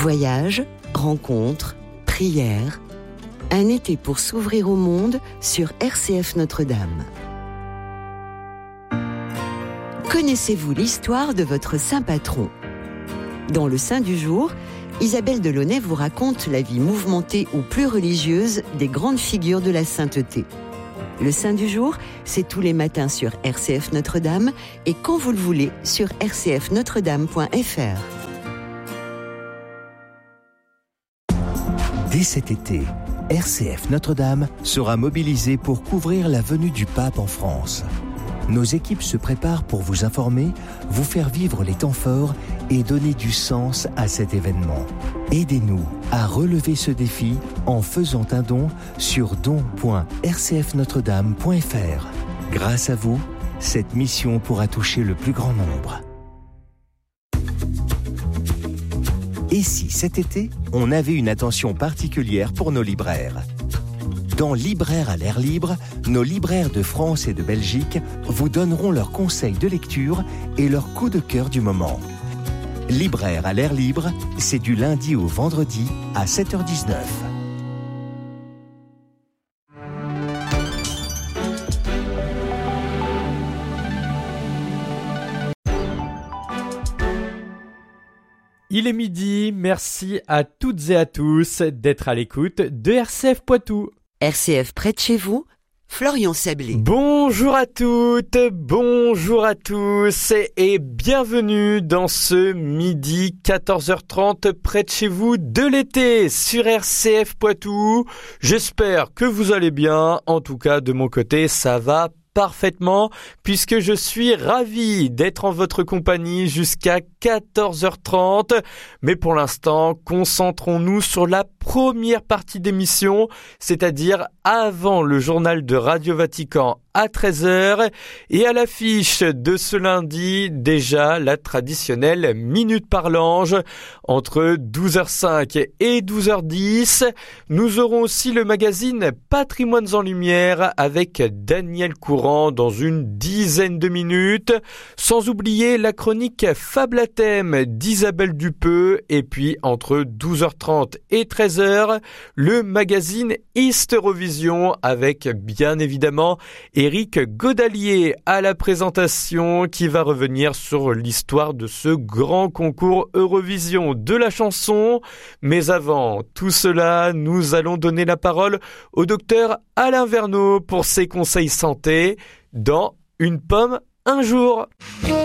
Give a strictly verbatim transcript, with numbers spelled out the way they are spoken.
Voyages, rencontres, prières. Un été pour s'ouvrir au monde sur R C F Notre-Dame. Connaissez-vous l'histoire de votre saint patron ? Dans le Saint du jour, Isabelle Delaunay vous raconte la vie mouvementée ou plus religieuse des grandes figures de la sainteté. Le Saint du jour, c'est tous les matins sur R C F Notre-Dame et quand vous le voulez sur r c f notre dame point f r. Dès cet été, R C F Notre-Dame sera mobilisée pour couvrir la venue du pape en France. Nos équipes se préparent pour vous informer, vous faire vivre les temps forts et donner du sens à cet événement. Aidez-nous à relever ce défi en faisant un don sur don point r c f notre dame point f r. Grâce à vous, cette mission pourra toucher le plus grand nombre. Et si cet été, on avait une attention particulière pour nos libraires ? Dans Libraires à l'air libre, nos libraires de France et de Belgique vous donneront leurs conseils de lecture et leurs coups de cœur du moment. Libraires à l'air libre, c'est du lundi au vendredi à sept heures dix-neuf. Il est midi, merci à toutes et à tous d'être à l'écoute de R C F Poitou. R C F près de chez vous, Florian Sablé. Bonjour à toutes, bonjour à tous et bienvenue dans ce midi quatorze heures trente près de chez vous de l'été sur R C F Poitou. J'espère que vous allez bien, en tout cas de mon côté ça va parfaitement, puisque je suis ravi d'être en votre compagnie jusqu'à quatorze heures trente. Mais pour l'instant, concentrons-nous sur la première partie d'émission, c'est-à-dire avant le journal de Radio Vatican à treize heures. Et à l'affiche de ce lundi, déjà la traditionnelle Minute par l'Ange. Entre douze heures cinq et douze heures dix, nous aurons aussi le magazine Patrimoines en Lumière avec Daniel Courant dans une dizaine de minutes. Sans oublier la chronique Fable à thème d'Isabelle Dupeux. Et puis entre douze heures trente et treize heures, le magazine East Eurovision avec bien évidemment Éric Godalier à la présentation qui va revenir sur l'histoire de ce grand concours Eurovision de la chanson. Mais avant tout cela, nous allons donner la parole au docteur Alain Verneau pour ses conseils santé dans Une pomme un jour.